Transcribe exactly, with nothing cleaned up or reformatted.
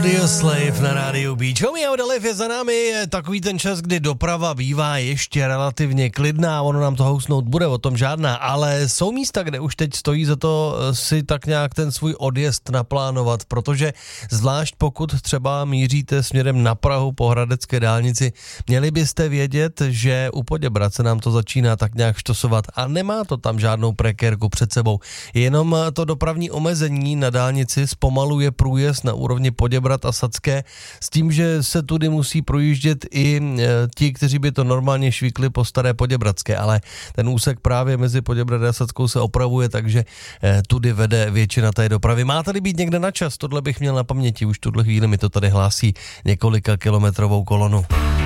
Audioslave na rádiu Beach. Homie Audioslave je za námi, je takový ten čas, kdy doprava bývá ještě relativně klidná, ono nám to housnout bude, o tom žádná, ale jsou místa, kde už teď stojí za to si tak nějak ten svůj odjezd naplánovat, protože zvlášť pokud třeba míříte směrem na Prahu po hradecké dálnici, měli byste vědět, že u Poděbrad se nám to začíná tak nějak štosovat a nemá to tam žádnou prekérku před sebou, jenom to dopravní omezení na dálnici zpomaluje průjezd na úrovni Poděbrad a Sadské s tím, že se tudy musí projíždět i e, ti, kteří by to normálně švíkli po staré Poděbradské, ale ten úsek právě mezi Poděbrady a Sadskou se opravuje, takže e, tudy vede většina té dopravy. Má tady být někde na čas, tohle bych měl na paměti, už tuhle chvíli mi to tady hlásí několika kilometrovou kolonu.